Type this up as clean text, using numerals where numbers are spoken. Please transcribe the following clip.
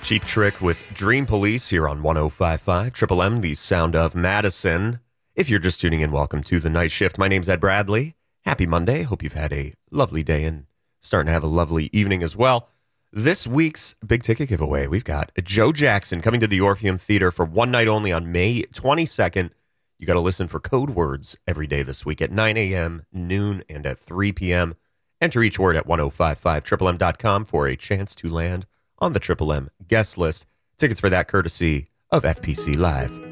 Cheap Trick with Dream Police here on 105.5 Triple M, the sound of Madison. If you're just tuning in, welcome to the night shift. My name's Ed Bradley. Happy Monday. Hope you've had a lovely day and starting to have a lovely evening as well. This week's big ticket giveaway, we've got Joe Jackson coming to the Orpheum Theater for one night only on May 22nd. You got to listen for code words every day this week at 9 a.m., noon, and at 3 p.m. Enter each word at 1055triplem.com for a chance to land on the Triple M guest list. Tickets for that courtesy of FPC Live.